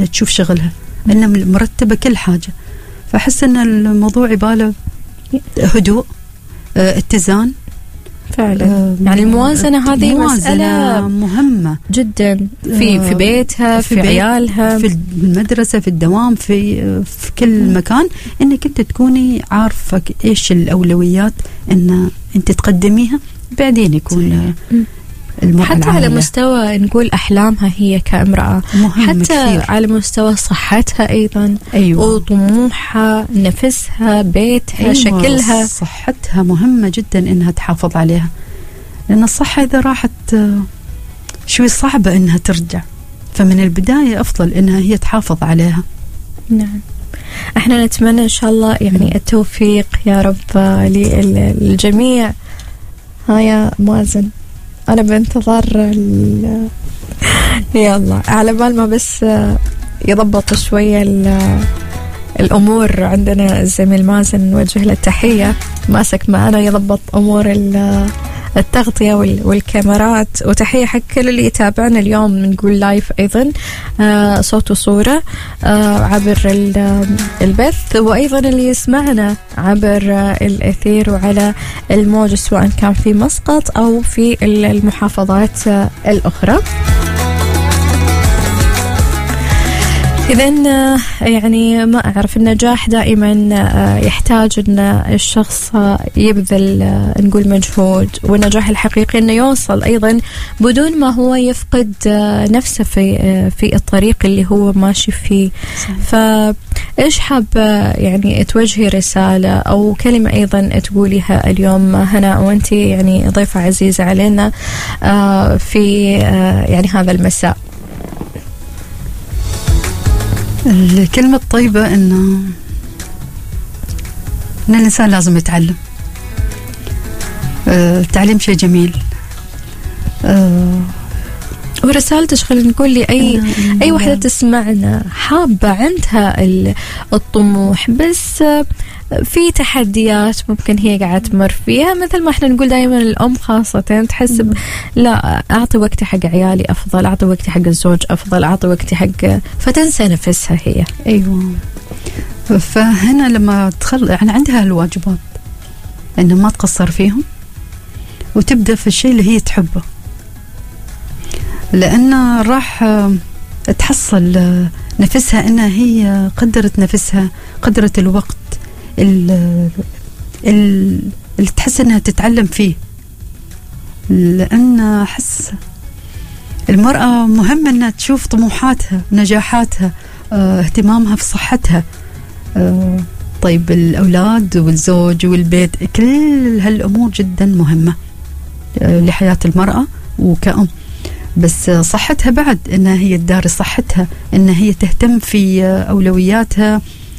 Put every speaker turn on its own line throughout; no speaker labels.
تشوف شغلها، إنها مرتبة كل حاجة. فأحس إن الموضوع يباله هدوء، اتزان
فعلا. يعني الموازنة هذه مسألة
مهمة
جدا في بيتها، في عيالها،
في المدرسة، في الدوام، في كل مكان، إنك أنت تكوني عارفة إيش الأولويات إن أنت تقدميها، بعدين يكون
حتى على مستوى نقول أحلامها هي كامرأة، حتى كثير. على مستوى صحتها أيضا.
أيوة.
وطموحها، نفسها، بيتها. أيوة. شكلها،
صحتها مهمة جدا إنها تحافظ عليها، لأن الصحة إذا راحت شوي صعبة إنها ترجع، فمن البداية أفضل إنها هي تحافظ عليها.
نعم. احنا نتمنى إن شاء الله يعني التوفيق يا رب للجميع. يا مازن، أنا بنتظر يلا على بال ما بس يضبط شوية الأمور. عندنا الزميل مازن نوجه له التحية، ماسك معنا يضبط أمور التغطية والكاميرات. وتحية حق كل اللي يتابعنا اليوم، نقول لايف أيضا صوت وصورة عبر البث، وأيضا اللي يسمعنا عبر الأثير وعلى الموج، سواء كان في مسقط أو في المحافظات الأخرى. إذن يعني ما أعرف، النجاح دائما يحتاج أن الشخص يبذل نقول مجهود، والنجاح الحقيقي أنه يوصل أيضا بدون ما هو يفقد نفسه في الطريق اللي هو ماشي فيه. فإيش حاب يعني توجهي رسالة أو كلمة أيضا تقوليها اليوم هنا، وأنت يعني ضيفة عزيزة علينا في يعني هذا المساء؟
الكلمة الطيبة إن الإنسان لازم يتعلم. التعليم شيء جميل.
ورسالتك خلينا نقول لي أي واحدة تسمعنا حابة عندها الطموح، بس في تحديات ممكن هي قاعدة تمر فيها، مثل ما احنا نقول دائما الأم خاصة تحسب لا أعطي وقتي حق عيالي أفضل، أعطي وقتي حق الزوج أفضل، أعطي وقتي حق، فتنسى نفسها هي.
أيوة. فهنا لما يعني عندها الواجبات إنه ما تقصر فيهم، وتبدأ في الشيء اللي هي تحبه، لأن راح تحصل نفسها إنها هي قدرت نفسها، قدرت الوقت اللي تحس إنها تتعلم فيه. لأن أحس المرأة مهم إنها تشوف طموحاتها، نجاحاتها، اهتمامها في صحتها. طيب الأولاد والزوج والبيت، كل هالأمور جدا مهمة لحياة المرأة وكأم. بس صحتها بعد، إنها هي تداري صحتها، إنها هي تهتم في أولوياتها،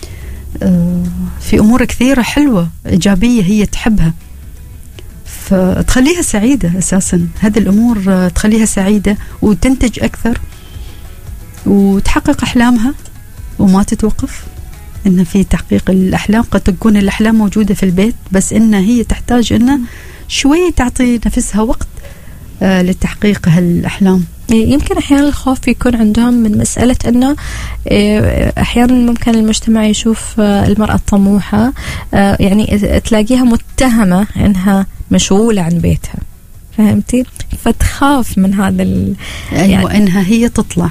في أمور كثيرة حلوة إيجابية هي تحبها، فتخليها سعيدة. أساسا هذه الأمور تخليها سعيدة وتنتج أكثر وتحقق أحلامها وما تتوقف. إن في تحقيق الأحلام قد تكون الأحلام موجودة في البيت، بس إن هي تحتاج إن شوي تعطي نفسها وقت لتحقيق هالأحلام.
يمكن أحيانا الخوف يكون عندهم من مسألة أنه أحيانا ممكن المجتمع يشوف المرأة الطموحة يعني تلاقيها متهمة أنها مشغولة عن بيتها، فهمتي؟ فتخاف من هذا
يعني أنها هي تطلع،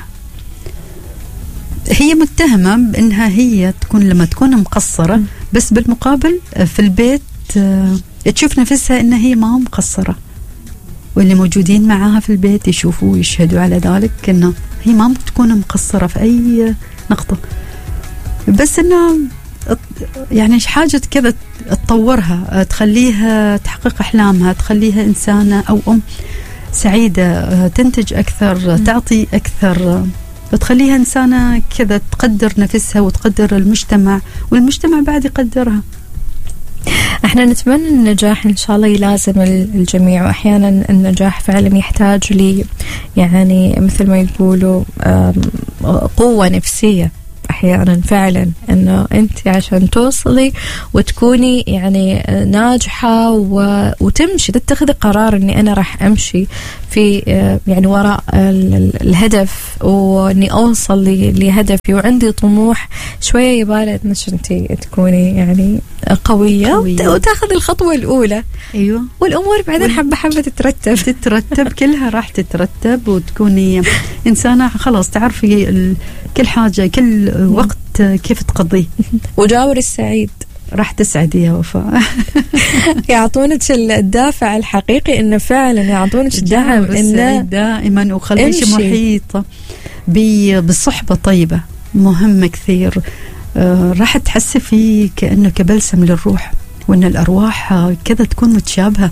هي متهمة بأنها هي تكون لما تكون مقصرة، بس بالمقابل في البيت تشوف نفسها أنها هي ما مقصرة، واللي موجودين معاها في البيت يشوفوا ويشهدوا على ذلك أنه هي ما تكون مقصرة في أي نقطة. بس أنه يعني حاجة كذا تطورها، تخليها تحقق أحلامها، تخليها إنسانة أو أم سعيدة، تنتج أكثر، تعطي أكثر، وتخليها إنسانة كذا تقدر نفسها وتقدر المجتمع، والمجتمع بعد يقدرها.
احنا نتمنى النجاح ان شاء الله يلازم الجميع، واحيانا النجاح فعلا يحتاج لي يعني مثل ما يقولوا قوة نفسية أحيانا فعلا أنه أنت عشان توصلي وتكوني يعني ناجحة وتمشي تتخذي قرار أني أنا راح أمشي في يعني وراء الهدف وأني أوصل لهدفي وعندي طموح شوية يبالي أنك أنت تكوني يعني قوية وتاخذي الخطوة الأولى.
أيوة.
والأمور بعدين حبة حبة
تترتب كلها راح تترتب وتكوني إنسانة خلاص تعرفي كل حاجة كل وقت كيف تقضيه.
وجاور السعيد
راح تسعدي يا وفاء.
يعطونك الدافع الحقيقي إنه فعلا يعطونك الدعم إنه
دائما وخليش محيطة بالصحبة طيبة مهم كثير. راح تحسي فيه كأنه كبلسم للروح وإن الأرواح كذا تكون متشابهة.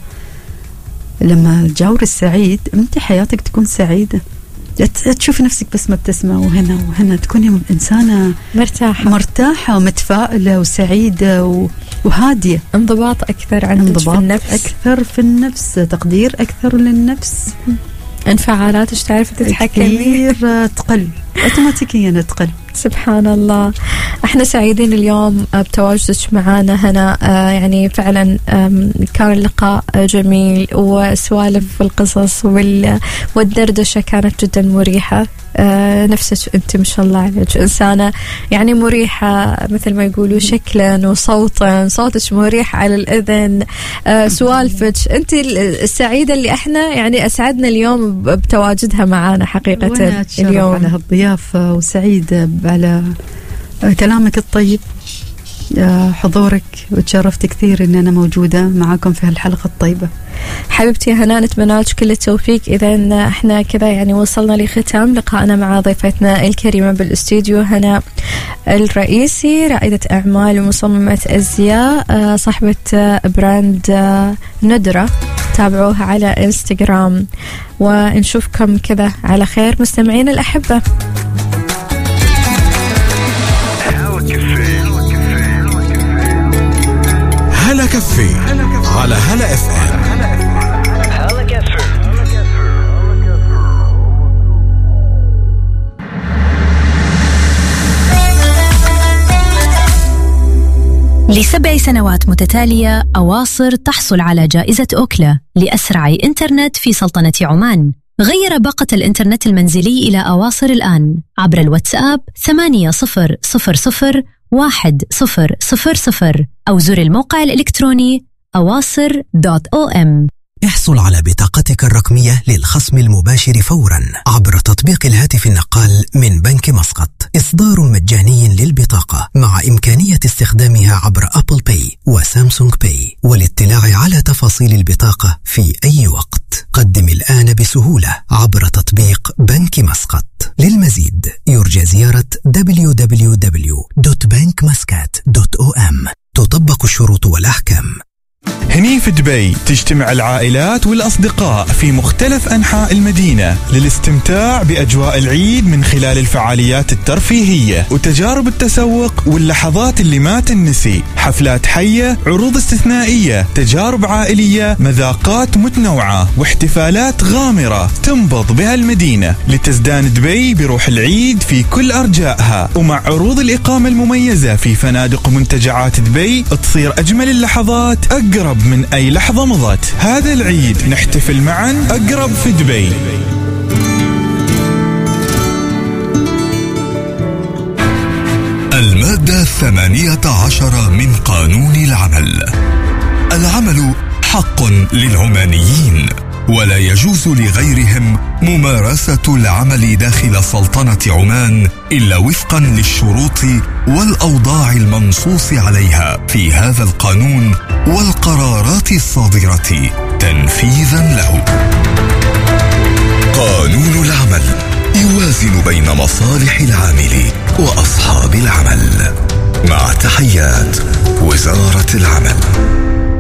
لما الجاور السعيد أنت حياتك تكون سعيدة تشوفي نفسك بس مبتسمة وهنا تكوني إنسانة مرتاحة ومتفائلة وسعيدة وهادية.
انضباط أكثر عندك في النفس.
أكثر في النفس تقدير أكثر للنفس.
انفعالاتك تعرفي تتحكمي
تقل اوتوماتيكيا تقل.
سبحان الله. احنا سعيدين اليوم بتواجدك معنا هنا. يعني فعلا كان اللقاء جميل وسوالف والقصص والدردشة كانت جدا مريحة. نفسك انت ما شاء الله عليك انسانة يعني مريحة مثل ما يقولوا شكلا وصوتا. صوتك مريح على الاذن. سوالفك انت السعيدة اللي احنا يعني اسعدنا اليوم بتواجدها معنا حقيقة اليوم
على هالضيافة وسعيدة على كلامك الطيب حضورك وتشرفت كثير ان انا موجودة معاكم في هالحلقة الطيبة.
حبيبتي هنا نتمنى لك كل التوفيق. إذا احنا كذا يعني وصلنا لختام لقائنا مع ضيفتنا الكريمة بالاستوديو هنا الرئيسي رائدة أعمال ومصممة أزياء صاحبة براند ندرة. تابعوها على انستغرام ونشوفكم كذا على خير مستمعين الأحبة.
هلا كافيه على هلا اف ام.
ل7 سنوات متتالية أواصر تحصل على جائزة أوكلا لأسرع إنترنت في سلطنة عمان. غير باقة الإنترنت المنزلي إلى أواصر الآن عبر الواتساب 80001000 أو زر الموقع الإلكتروني awasir.om.
احصل على بطاقتك الرقمية للخصم المباشر فورا عبر تطبيق الهاتف النقال من بنك مسقط. إصدار مجاني للبطاقة مع إمكانية استخدامها عبر أبل باي وسامسونج باي. والاطلاع على تفاصيل البطاقة في أي وقت قدم الآن بسهولة عبر تطبيق بنك مسقط. للمزيد يرجى زيارة www.bankmuscat.om. تطبق الشروط والأحكام.
هني في دبي تجتمع العائلات والأصدقاء في مختلف أنحاء المدينة للاستمتاع بأجواء العيد من خلال الفعاليات الترفيهية وتجارب التسوق واللحظات اللي ما تنسي. حفلات حية، عروض استثنائية، تجارب عائلية، مذاقات متنوعة واحتفالات غامرة تنبض بها المدينة لتزدان دبي بروح العيد في كل أرجائها. ومع عروض الإقامة المميزة في فنادق ومنتجعات دبي تصير أجمل اللحظات أقرب من أي لحظة مضت. هذا العيد نحتفل معا أقرب في دبي.
المادة 18 من قانون العمل. العمل حق للعمانيين ولا يجوز لغيرهم ممارسة العمل داخل سلطنة عمان إلا وفقا للشروط والأوضاع المنصوص عليها في هذا القانون والقرارات الصادرة تنفيذا له. قانون العمل يوازن بين مصالح العامل وأصحاب العمل. مع تحيات وزارة العمل.